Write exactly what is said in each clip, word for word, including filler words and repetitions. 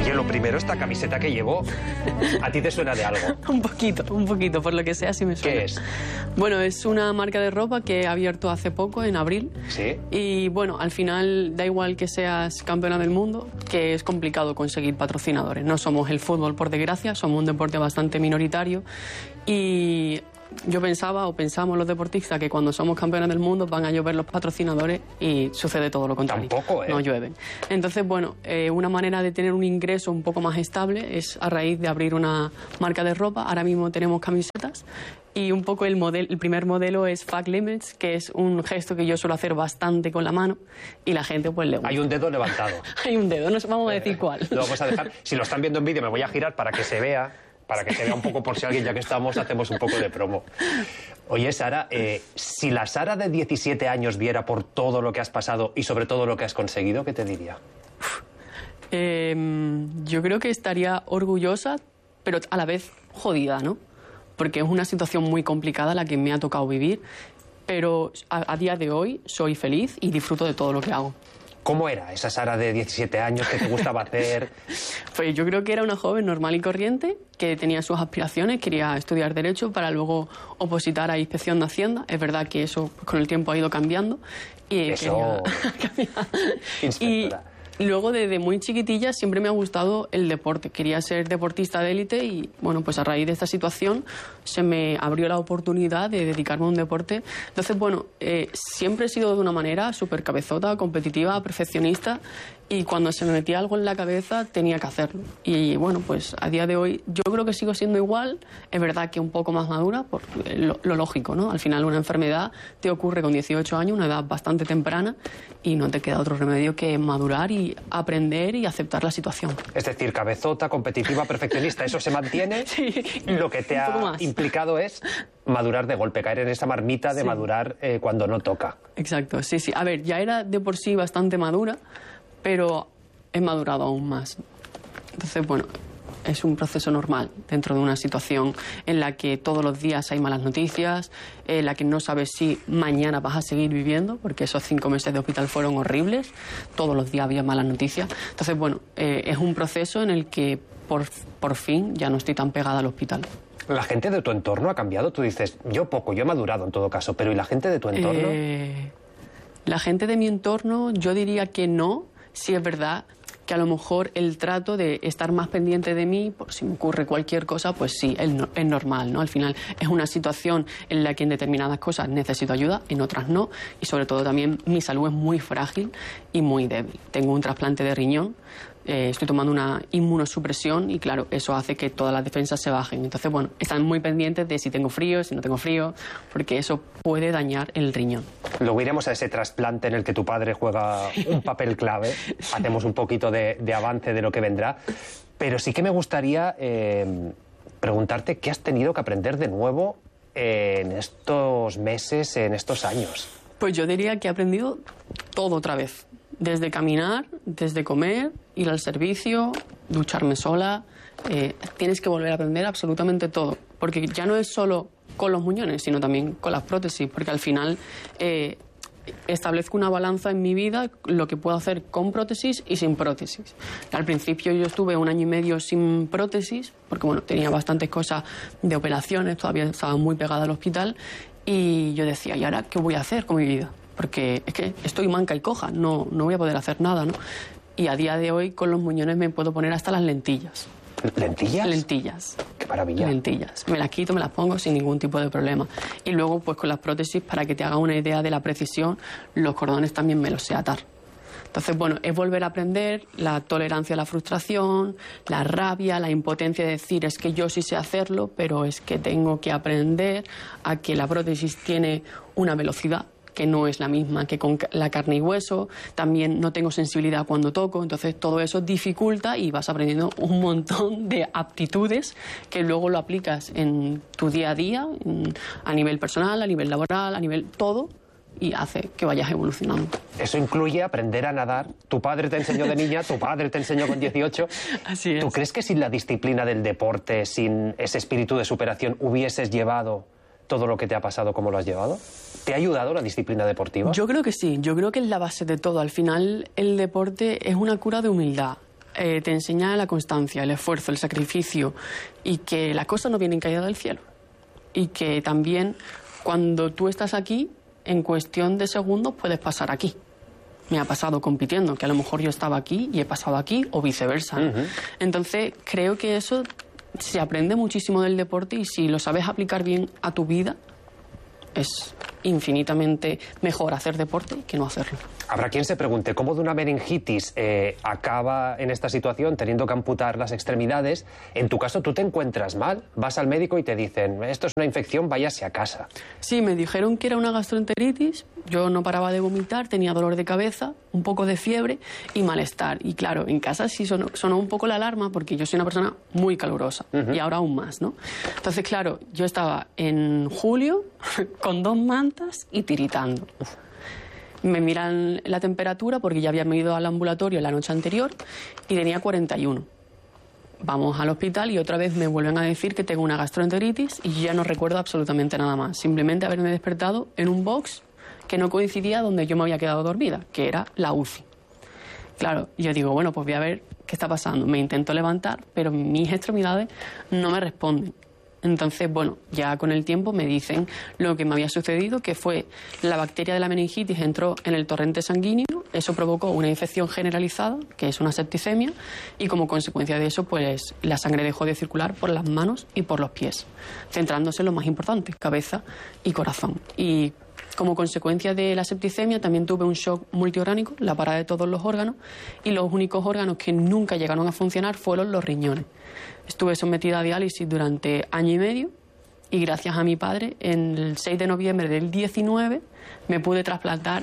Oye, lo primero, esta camiseta que llevo, ¿a ti te suena de algo? Un poquito, un poquito, por lo que sea, sí me suena. ¿Qué es? Bueno, es una marca de ropa que he abierto hace poco, en abril. ¿Sí? Y bueno, al final da igual que seas campeona del mundo, que es complicado conseguir patrocinadores. No somos el fútbol, por desgracia, somos un deporte bastante minoritario. Y yo pensaba, o pensamos los deportistas, que cuando somos campeones del mundo van a llover los patrocinadores y sucede todo lo contrario. Tampoco, ¿eh? No llueven. Entonces, bueno, eh, una manera de tener un ingreso un poco más estable es a raíz de abrir una marca de ropa. Ahora mismo tenemos camisetas y un poco el, model, el primer modelo es Fuck Limits, que es un gesto que yo suelo hacer bastante con la mano y la gente pues le gusta. Hay un dedo levantado. Hay un dedo, no vamos a decir cuál. Lo vamos a dejar. Si lo están viendo en vídeo me voy a girar para que se vea. Para que se vea un poco, por si alguien, ya que estamos, hacemos un poco de promo. Oye, Sara, eh, si la Sara de diecisiete años viera por todo lo que has pasado y sobre todo lo que has conseguido, ¿qué te diría? Eh, yo creo que estaría orgullosa, pero a la vez jodida, ¿no? Porque es una situación muy complicada la que me ha tocado vivir, pero a, a día de hoy soy feliz y disfruto de todo lo que hago. ¿Cómo era esa Sara de diecisiete años? ¿Qué te gustaba hacer? Pues yo creo que era una joven normal y corriente que tenía sus aspiraciones, quería estudiar Derecho para luego opositar a Inspección de Hacienda. Es verdad que eso pues, con el tiempo ha ido cambiando. Y eso... quería... Inspectora. Y luego desde muy chiquitilla siempre me ha gustado el deporte. Quería ser deportista de élite y bueno, pues a raíz de esta situación se me abrió la oportunidad de dedicarme a un deporte. Entonces, bueno, eh, siempre he sido de una manera súper cabezota, competitiva, perfeccionista y cuando se me metía algo en la cabeza tenía que hacerlo. Y bueno, pues a día de hoy yo creo que sigo siendo igual. Es verdad que un poco más madura, por lo, lo lógico, ¿no? Al final una enfermedad te ocurre con dieciocho años, una edad bastante temprana y no te queda otro remedio que madurar y aprender y aceptar la situación. Es decir, cabezota, competitiva, perfeccionista, eso se mantiene. Sí, lo que te ha implicado es madurar de golpe, caer en esa marmita de sí. madurar eh, cuando no toca. Exacto, sí, sí. A ver, ya era de por sí bastante madura, pero he madurado aún más. Entonces, bueno, es un proceso normal dentro de una situación en la que todos los días hay malas noticias, en la que no sabes si mañana vas a seguir viviendo, porque esos cinco meses de hospital fueron horribles, todos los días había malas noticias. Entonces, bueno, eh, es un proceso en el que por, por fin ya no estoy tan pegada al hospital. ¿La gente de tu entorno ha cambiado? Tú dices, yo poco, yo he madurado en todo caso, pero ¿y la gente de tu entorno? Eh, la gente de mi entorno, yo diría que no. Sí es verdad que a lo mejor el trato de estar más pendiente de mí, por si me ocurre cualquier cosa, pues sí, es, no, es normal, ¿no? Al final es una situación en la que en determinadas cosas necesito ayuda, en otras no, y sobre todo también mi salud es muy frágil y muy débil. Tengo un trasplante de riñón, eh, estoy tomando una inmunosupresión y claro, eso hace que todas las defensas se bajen. Entonces, bueno, están muy pendientes de si tengo frío, si no tengo frío, porque eso puede dañar el riñón. Luego iremos a ese trasplante en el que tu padre juega un papel clave. Hacemos un poquito de, de avance de lo que vendrá. Pero sí que me gustaría eh, preguntarte qué has tenido que aprender de nuevo en estos meses, en estos años. Pues yo diría que he aprendido todo otra vez. Desde caminar, desde comer, ir al servicio, ducharme sola. Eh, tienes que volver a aprender absolutamente todo. Porque ya no es solo con los muñones, sino también con las prótesis. Porque al final eh, establezco una balanza en mi vida, lo que puedo hacer con prótesis y sin prótesis. Al principio yo estuve un año y medio sin prótesis, porque bueno, tenía bastantes cosas de operaciones, todavía estaba muy pegada al hospital. Y yo decía, ¿y ahora qué voy a hacer con mi vida? Porque es que estoy manca y coja, no, no voy a poder hacer nada, ¿no? Y a día de hoy con los muñones me puedo poner hasta las lentillas. ¿Lentillas? Lentillas. ¡Qué maravilla! Lentillas. Me las quito, me las pongo sin ningún tipo de problema. Y luego, pues con las prótesis, para que te haga una idea de la precisión, los cordones también me los sé atar. Entonces, bueno, es volver a aprender la tolerancia a la frustración, la rabia, la impotencia de decir es que yo sí sé hacerlo, pero es que tengo que aprender a que la prótesis tiene una velocidad que no es la misma que con la carne y hueso, también no tengo sensibilidad cuando toco, entonces todo eso dificulta y vas aprendiendo un montón de aptitudes que luego lo aplicas en tu día a día, en, a nivel personal, a nivel laboral, a nivel todo, y hace que vayas evolucionando. Eso incluye aprender a nadar. Tu padre te enseñó de niña, tu padre te enseñó con dieciocho. Así es. ¿Tú crees que sin la disciplina del deporte, sin ese espíritu de superación, hubieses llevado todo lo que te ha pasado como lo has llevado? ¿Te ha ayudado la disciplina deportiva? Yo creo que sí, yo creo que es la base de todo. Al final el deporte es una cura de humildad. eh, te enseña la constancia, el esfuerzo, el sacrificio y que las cosas no vienen caídas del cielo. Y que también cuando tú estás aquí, en cuestión de segundos puedes pasar aquí. Me ha pasado compitiendo, que a lo mejor yo estaba aquí y he pasado aquí o viceversa. Uh-huh. Entonces creo que eso se aprende muchísimo del deporte y si lo sabes aplicar bien a tu vida, es infinitamente mejor hacer deporte que no hacerlo. Habrá quien se pregunte cómo de una meningitis eh, acaba en esta situación teniendo que amputar las extremidades. En tu caso, tú te encuentras mal, vas al médico y te dicen, esto es una infección, váyase a casa. Sí, me dijeron que era una gastroenteritis, yo no paraba de vomitar, tenía dolor de cabeza, un poco de fiebre y malestar. Y claro, en casa sí sonó, sonó un poco la alarma porque yo soy una persona muy calurosa uh-huh. y ahora aún más, ¿no? Entonces, claro, yo estaba en julio con dos mantas y tiritando. Uf. Me miran la temperatura porque ya había ido al ambulatorio la noche anterior y tenía cuarenta y uno. Vamos al hospital y otra vez me vuelven a decir que tengo una gastroenteritis y yo ya no recuerdo absolutamente nada más. Simplemente haberme despertado en un box que no coincidía donde yo me había quedado dormida, que era la U C I. Claro, yo digo, bueno, pues voy a ver qué está pasando. Me intento levantar, pero mis extremidades no me responden. Entonces, bueno, ya con el tiempo me dicen lo que me había sucedido, que fue la bacteria de la meningitis entró en el torrente sanguíneo, eso provocó una infección generalizada, que es una septicemia, y como consecuencia de eso, pues la sangre dejó de circular por las manos y por los pies, centrándose en lo más importante, cabeza y corazón. Y como consecuencia de la septicemia también tuve un shock multiorgánico, la parada de todos los órganos, y los únicos órganos que nunca llegaron a funcionar fueron los riñones. Estuve sometida a diálisis durante año y medio y gracias a mi padre, en el seis de noviembre del diecinueve, me pude trasplantar.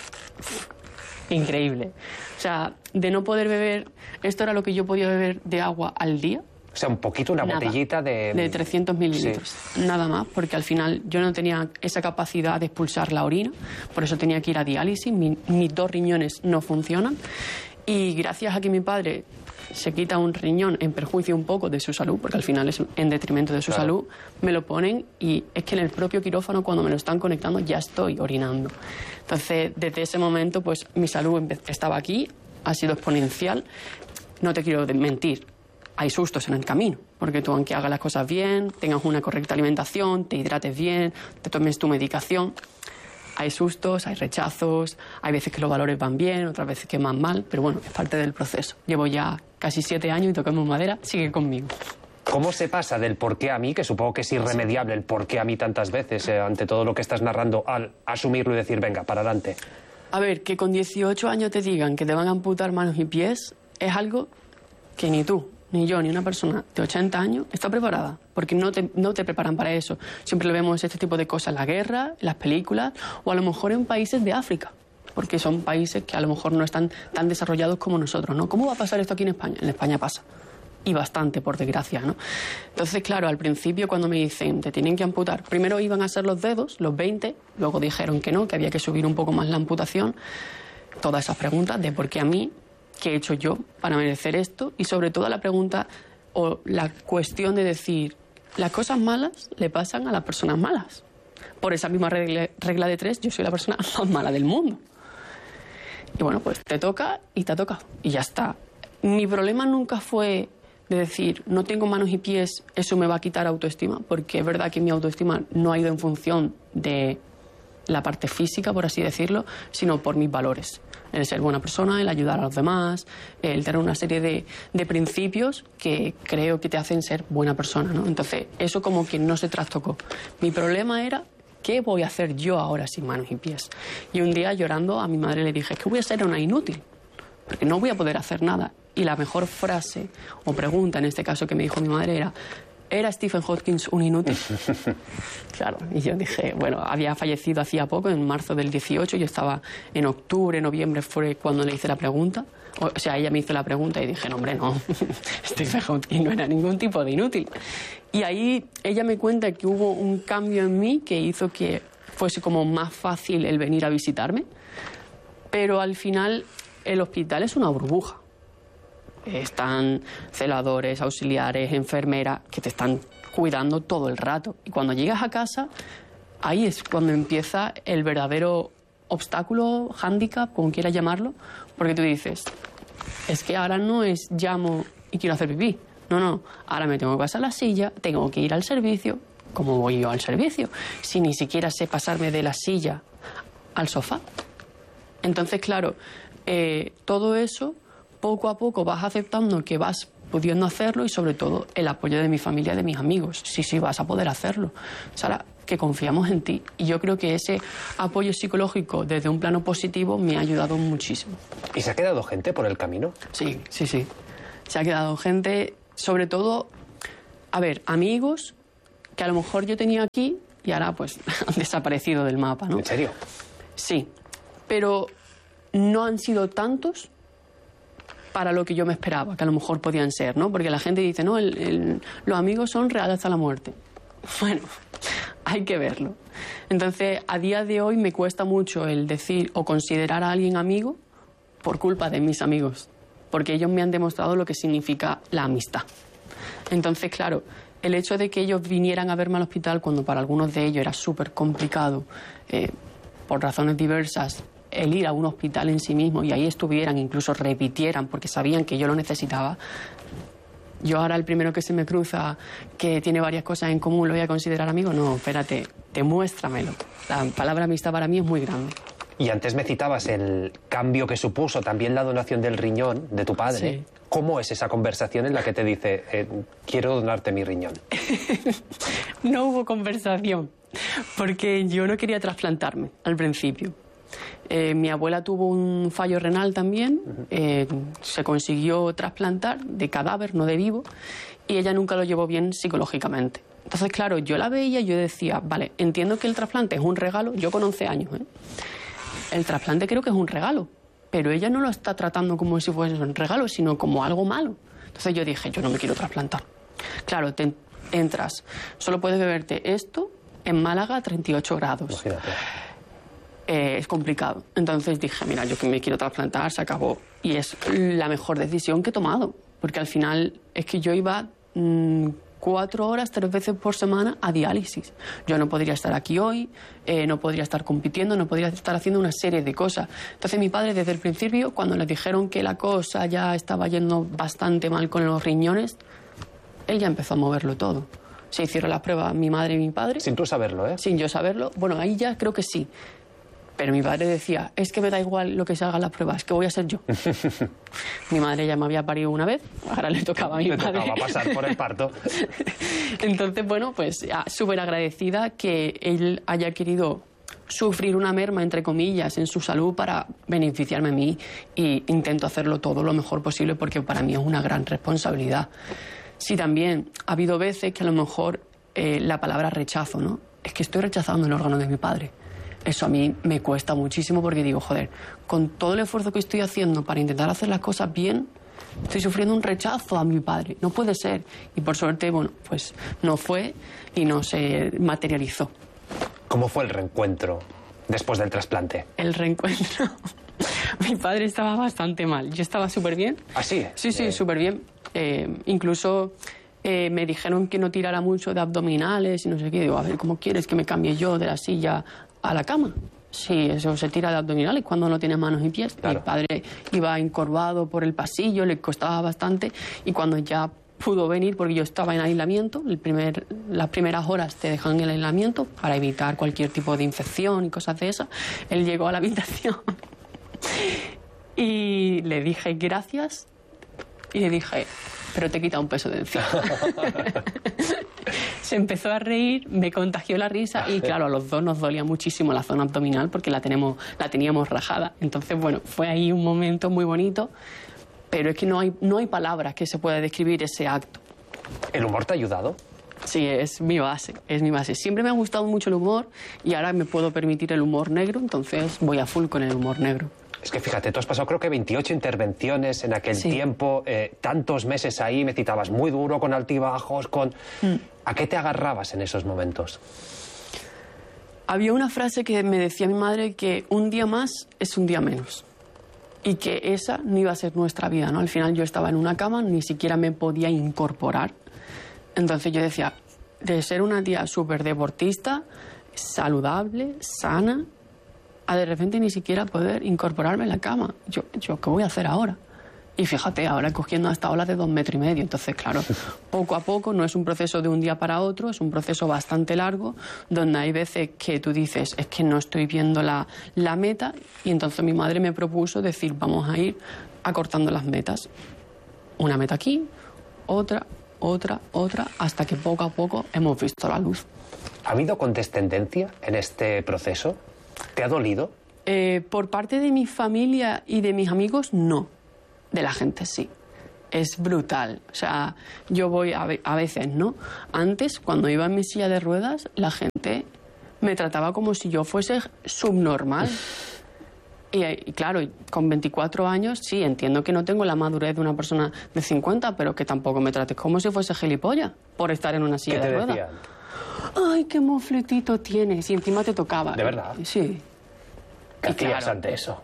Increíble. O sea, de no poder beber, esto era lo que yo podía beber de agua al día. O sea, un poquito, una Nada, botellita de... de trescientos mililitros. Sí. Nada más, porque al final yo no tenía esa capacidad de expulsar la orina, por eso tenía que ir a diálisis, mi, mis dos riñones no funcionan. Y gracias a que mi padre se quita un riñón en perjuicio un poco de su salud, porque al final es en detrimento de su claro. salud, me lo ponen y es que en el propio quirófano cuando me lo están conectando ya estoy orinando. Entonces, desde ese momento, pues mi salud estaba aquí, ha sido exponencial. No te quiero mentir, hay sustos en el camino, porque tú aunque hagas las cosas bien, tengas una correcta alimentación, te hidrates bien, te tomes tu medicación, hay sustos, hay rechazos, hay veces que los valores van bien, otras veces que van mal, pero bueno, es parte del proceso. Llevo ya casi siete años y tocamos madera, sigue conmigo. ¿Cómo se pasa del por qué a mí, que supongo que es irremediable el por qué a mí tantas veces, eh, ante todo lo que estás narrando, al asumirlo y decir, venga, para adelante? A ver, que con dieciocho años te digan que te van a amputar manos y pies es algo que ni tú, ni yo, ni una persona de ochenta años está preparada, porque no te, no te preparan para eso. Siempre lo vemos este tipo de cosas en la guerra, en las películas, o a lo mejor en países de África, porque son países que a lo mejor no están tan desarrollados como nosotros, ¿no? ¿Cómo va a pasar esto aquí en España? En España pasa, y bastante, por desgracia, ¿no? Entonces, claro, al principio cuando me dicen, te tienen que amputar, primero iban a ser los dedos, los veinte, luego dijeron que no, que había que subir un poco más la amputación, todas esas preguntas de por qué a mí, qué he hecho yo para merecer esto, y sobre todo la pregunta o la cuestión de decir, las cosas malas le pasan a las personas malas. Por esa misma regla, regla de tres, yo soy la persona más mala del mundo. Y bueno, pues te toca y te ha tocado, y ya está. Mi problema nunca fue de decir, no tengo manos y pies, eso me va a quitar autoestima, porque es verdad que mi autoestima no ha ido en función de la parte física, por así decirlo, sino por mis valores. El ser buena persona, el ayudar a los demás, el tener una serie de, de principios que creo que te hacen ser buena persona, ¿no? Entonces, eso como que no se trastocó. Mi problema era, ¿qué voy a hacer yo ahora sin manos y pies? Y un día, llorando, a mi madre le dije, que voy a ser una inútil, porque no voy a poder hacer nada. Y la mejor frase, o pregunta en este caso que me dijo mi madre era, ¿era Stephen Hawking un inútil? Claro, y yo dije, bueno, había fallecido hacía poco, en marzo del dieciocho, yo estaba en octubre, noviembre, fue cuando le hice la pregunta. O sea, ella me hizo la pregunta y dije, no, hombre, no, Stephen Hawking no era ningún tipo de inútil. Y ahí ella me cuenta que hubo un cambio en mí que hizo que fuese como más fácil el venir a visitarme, pero al final el hospital es una burbuja. Están celadores, auxiliares, enfermeras que te están cuidando todo el rato. Y cuando llegas a casa, ahí es cuando empieza el verdadero obstáculo, hándicap, como quieras llamarlo, porque tú dices, es que ahora no es llamo y quiero hacer pipí. No, no, ahora me tengo que pasar la silla, tengo que ir al servicio. ¿Cómo voy yo al servicio? Si ni siquiera sé pasarme de la silla al sofá. Entonces, claro, eh, todo eso, poco a poco vas aceptando que vas pudiendo hacerlo y sobre todo el apoyo de mi familia, de mis amigos. Sí, sí, vas a poder hacerlo. Sara, que confiamos en ti. Y yo creo que ese apoyo psicológico desde un plano positivo me ha ayudado muchísimo. ¿Y se ha quedado gente por el camino? Sí, sí, sí. Se ha quedado gente, sobre todo, a ver, amigos que a lo mejor yo tenía aquí y ahora pues han desaparecido del mapa, ¿no? ¿En serio? Sí, pero no han sido tantos para lo que yo me esperaba, que a lo mejor podían ser, ¿no? Porque la gente dice, no, el, el, los amigos son reales hasta la muerte. Bueno, hay que verlo. Entonces, a día de hoy me cuesta mucho el decir o considerar a alguien amigo por culpa de mis amigos, porque ellos me han demostrado lo que significa la amistad. Entonces, claro, el hecho de que ellos vinieran a verme al hospital cuando para algunos de ellos era súper complicado, eh, por razones diversas, el ir a un hospital en sí mismo y ahí estuvieran, incluso repitieran porque sabían que yo lo necesitaba. Yo ahora el primero que se me cruza que tiene varias cosas en común lo voy a considerar amigo. No, espérate, demuéstramelo. La palabra amistad para mí es muy grande. Y antes me citabas el cambio que supuso también la donación del riñón de tu padre. Sí. ¿Cómo es esa conversación en la que te dice, eh, quiero donarte mi riñón? No hubo conversación, porque yo no quería trasplantarme al principio. Eh, mi abuela tuvo un fallo renal también, eh, se consiguió trasplantar de cadáver, no de vivo, y ella nunca lo llevó bien psicológicamente. Entonces, claro, yo la veía y yo decía, vale, entiendo que el trasplante es un regalo, yo con once años, ¿eh? El trasplante creo que es un regalo, pero ella no lo está tratando como si fuese un regalo, sino como algo malo. Entonces yo dije, yo no me quiero trasplantar. Claro, te entras, solo puedes beberte esto en Málaga a treinta y ocho grados. Imagínate. Eh, es complicado. Entonces dije, mira, yo que me quiero trasplantar, se acabó. Y es la mejor decisión que he tomado, porque al final es que yo iba mmm, cuatro horas, tres veces por semana a diálisis. Yo no podría estar aquí hoy, eh, no podría estar compitiendo, no podría estar haciendo una serie de cosas. Entonces mi padre desde el principio, cuando les dijeron que la cosa ya estaba yendo bastante mal con los riñones, él ya empezó a moverlo todo. Se hicieron las pruebas mi madre y mi padre. Sin tú saberlo, ¿eh? Sin yo saberlo. Bueno, ahí ya creo que sí. Pero mi padre decía, es que me da igual lo que se hagan las pruebas, que voy a ser yo. Mi madre ya me había parido una vez, ahora le tocaba a mi le padre. Le tocaba pasar por el parto. Entonces, bueno, pues súper agradecida que él haya querido sufrir una merma, entre comillas, en su salud para beneficiarme a mí, y intento hacerlo todo lo mejor posible porque para mí es una gran responsabilidad. Sí, también ha habido veces que a lo mejor eh, la palabra rechazo, ¿no? Es que estoy rechazando el órgano de mi padre. Eso a mí me cuesta muchísimo porque digo, joder, con todo el esfuerzo que estoy haciendo para intentar hacer las cosas bien, estoy sufriendo un rechazo a mi padre. No puede ser. Y por suerte, bueno, pues no fue y no se materializó. ¿Cómo fue el reencuentro después del trasplante? El reencuentro... Mi padre estaba bastante mal. Yo estaba súper bien. ¿Ah, sí? Sí, sí, eh... súper bien. Eh, incluso... Eh, me dijeron que no tirara mucho de abdominales y no sé qué. Digo, a ver, ¿cómo quieres que me cambie yo de la silla a la cama? Sí, eso se tira de abdominales cuando no tiene manos y pies. Claro. Mi padre iba encorvado por el pasillo, le costaba bastante, y cuando ya pudo venir, porque yo estaba en aislamiento, el primer, las primeras horas te dejan en el aislamiento para evitar cualquier tipo de infección y cosas de esas, él llegó a la habitación y le dije gracias y le dije, pero te quita un peso de encima. Se empezó a reír, me contagió la risa y claro, a los dos nos dolía muchísimo la zona abdominal porque la, tenemos, la teníamos rajada. Entonces, bueno, fue ahí un momento muy bonito, pero es que no hay, no hay palabras que se pueda describir ese acto. ¿El humor te ha ayudado? Sí, es mi base, es mi base. Siempre me ha gustado mucho el humor y ahora me puedo permitir el humor negro, entonces voy a full con el humor negro. Es que fíjate, tú has pasado creo que veintiocho intervenciones en aquel sí. tiempo, eh, tantos meses ahí, me citabas muy duro, con altibajos, con... Mm. ¿A qué te agarrabas en esos momentos? Había una frase que me decía mi madre, que un día más es un día menos. Y que esa no iba a ser nuestra vida, ¿no? Al final yo estaba en una cama, ni siquiera me podía incorporar. Entonces yo decía, de ser una tía súper deportista, saludable, sana, a de repente ni siquiera poder incorporarme en la cama. Yo, yo, ¿qué voy a hacer ahora? Y fíjate, ahora cogiendo hasta olas de dos metros y medio. Entonces, claro, poco a poco, no es un proceso de un día para otro, es un proceso bastante largo, donde hay veces que tú dices, es que no estoy viendo la, la meta, y entonces mi madre me propuso decir, vamos a ir acortando las metas. Una meta aquí, otra, otra, otra, hasta que poco a poco hemos visto la luz. ¿Ha habido condescendencia en este proceso? ¿Te ha dolido? Eh, por parte de mi familia y de mis amigos, no. De la gente sí. Es brutal. O sea, yo voy a, ve a veces, ¿no? Antes, cuando iba en mi silla de ruedas, la gente me trataba como si yo fuese subnormal. Y, y claro, con veinticuatro años, sí, entiendo que no tengo la madurez de una persona de cincuenta, pero que tampoco me trates como si fuese gilipollas por estar en una silla ¿Qué te de ruedas. decían? Ay, qué mofletito tienes. Y encima te tocaba. ¿De verdad? Sí. ¿Qué Y hacías claro, ante eso?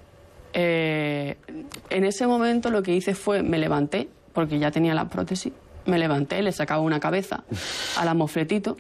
Eh, en ese momento lo que hice fue, me levanté, porque ya tenía la prótesis, me levanté, le sacaba una cabeza a la mofletito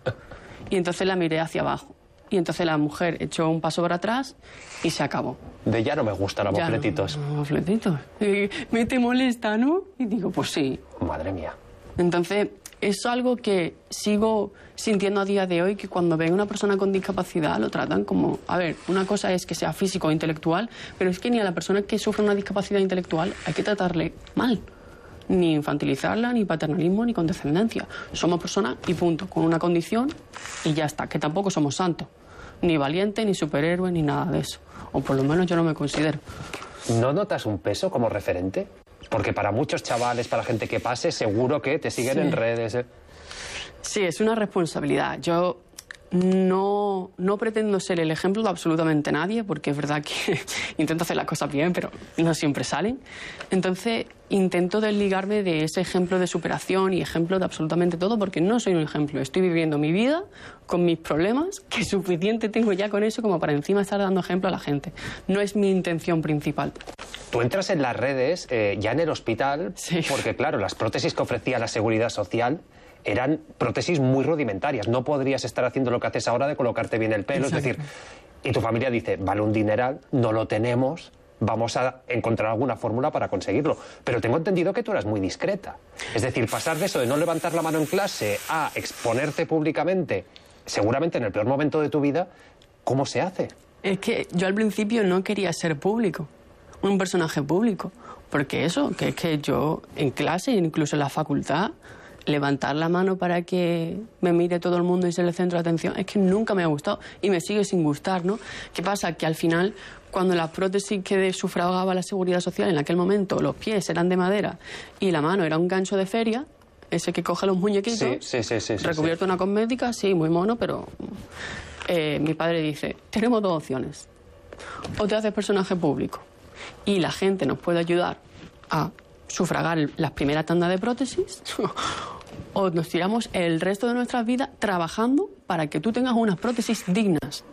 y entonces la miré hacia abajo. Y entonces la mujer echó un paso para atrás y se acabó. De ya no me gustan los Ya mofletitos. No, no, mofletitos. Y, me te molesta, ¿no? Y digo, pues sí. Madre mía. Entonces, es algo que sigo sintiendo a día de hoy, que cuando ven a una persona con discapacidad lo tratan como... A ver, una cosa es que sea físico o intelectual, pero es que ni a la persona que sufre una discapacidad intelectual hay que tratarle mal. Ni infantilizarla, ni paternalismo, ni condescendencia. Somos personas y punto, con una condición y ya está, que tampoco somos santos. Ni valientes, ni superhéroes, ni nada de eso. O por lo menos yo no me considero. ¿No notas un peso como referente? Porque para muchos chavales, para gente que pase, seguro que te siguen Sí. en redes. ¿eh? Sí, es una responsabilidad. Yo no, no pretendo ser el ejemplo de absolutamente nadie, porque es verdad que intento hacer las cosas bien, pero no siempre salen. Entonces, intento desligarme de ese ejemplo de superación y ejemplo de absolutamente todo, porque no soy un ejemplo. Estoy viviendo mi vida con mis problemas, que suficiente tengo ya con eso como para encima estar dando ejemplo a la gente. No es mi intención principal. Tú entras en las redes eh, ya en el hospital, Sí. porque claro, las prótesis que ofrecía la Seguridad Social eran prótesis muy rudimentarias. No podrías estar haciendo lo que haces ahora de colocarte bien el pelo. Exacto. Es decir, y tu familia dice, vale un dineral, no lo tenemos, vamos a encontrar alguna fórmula para conseguirlo. Pero tengo entendido que tú eras muy discreta. Es decir, pasar de eso de no levantar la mano en clase a exponerte públicamente, seguramente en el peor momento de tu vida, ¿cómo se hace? Es que yo al principio no quería ser público, un personaje público, porque eso, que es que yo en clase, incluso en la facultad, levantar la mano para que me mire todo el mundo y sea el centro de atención, es que nunca me ha gustado y me sigue sin gustar, ¿no? ¿Qué pasa? Que al final, cuando las prótesis que sufragaba la Seguridad Social en aquel momento, los pies eran de madera y la mano era un gancho de feria, ese que coge los muñequitos, Sí, sí, sí, sí, sí, recubierto de una cosmética, sí, muy mono, pero eh, mi padre dice, tenemos dos opciones. O te haces personaje público y la gente nos puede ayudar a sufragar las primeras tandas de prótesis, o nos tiramos el resto de nuestras vidas trabajando para que tú tengas unas prótesis dignas.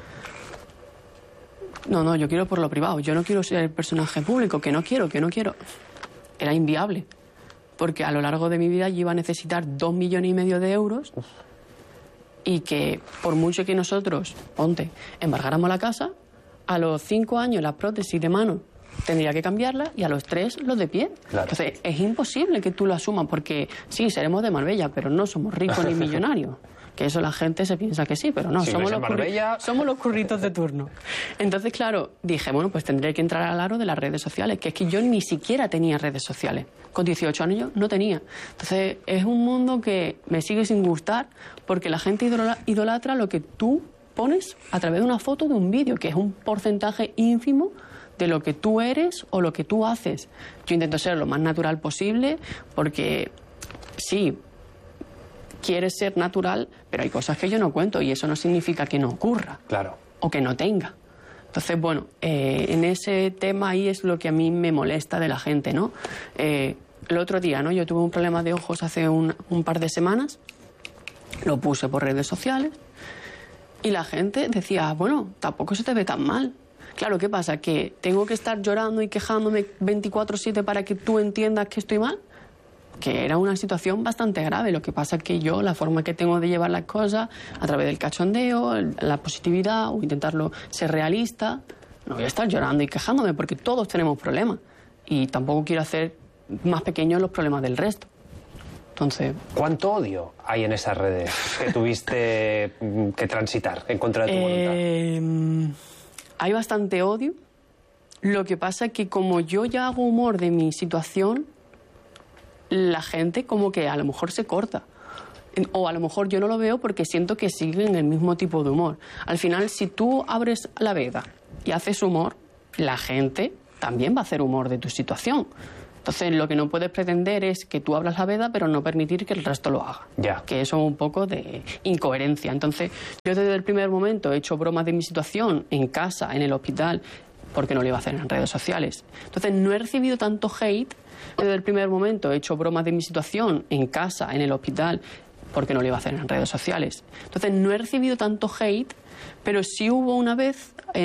No, no, yo quiero por lo privado, yo no quiero ser el personaje público, que no quiero, que no quiero. Era inviable, porque a lo largo de mi vida yo iba a necesitar dos millones y medio de euros y que por mucho que nosotros, ponte, embargáramos la casa, a los cinco años las prótesis de mano tendría que cambiarla y a los tres los de pie. Claro. Entonces, es imposible que tú lo asumas porque sí, seremos de Marbella, pero no somos ricos ni millonarios. Que eso la gente se piensa que sí, pero no, Si somos, ves los en Marbella... curri- somos los curritos de turno. Entonces, claro, dije, bueno, pues tendré que entrar al aro de las redes sociales, que es que yo ni siquiera tenía redes sociales. Con dieciocho años yo no tenía. Entonces, es un mundo que me sigue sin gustar porque la gente idola- idolatra lo que tú pones a través de una foto, de un vídeo, que es un porcentaje ínfimo de lo que tú eres o lo que tú haces. Yo intento ser lo más natural posible porque, sí, quieres ser natural, pero hay cosas que yo no cuento y eso no significa que no ocurra. Claro. O que no tenga. Entonces, bueno, eh, en ese tema ahí es lo que a mí me molesta de la gente, ¿no? Eh, el otro día, ¿no? Yo tuve un problema de ojos hace un, un par de semanas, lo puse por redes sociales y la gente decía, bueno, tampoco se te ve tan mal. Claro, ¿qué pasa? ¿Que tengo que estar llorando y quejándome veinticuatro siete para que tú entiendas que estoy mal? Que era una situación bastante grave. Lo que pasa es que yo, la forma que tengo de llevar las cosas, a través del cachondeo, el- la positividad o intentarlo ser realista, no voy a estar llorando y quejándome porque todos tenemos problemas. y tampoco quiero hacer más pequeños los problemas del resto. Entonces... ¿Cuánto odio hay en esas redes que tuviste que transitar en contra de tu eh, voluntad? Hay bastante odio. Lo que pasa es que como yo ya hago humor de mi situación, la gente como que a lo mejor se corta. O a lo mejor yo no lo veo porque siento que siguen el mismo tipo de humor. Al final, si tú abres la veda y haces humor, la gente también va a hacer humor de tu situación. Entonces, lo que no puedes pretender es que tú abras la veda, pero no permitir que el resto lo haga. Ya. Que eso es un poco de incoherencia. Entonces, yo desde el primer momento he hecho bromas de mi situación en casa, en el hospital, porque no lo iba a hacer en redes sociales. Entonces, no he recibido tanto hate. Desde el primer momento he hecho bromas de mi situación en casa, en el hospital, porque no lo iba a hacer en redes sociales. Entonces, no he recibido tanto hate, pero sí hubo una vez...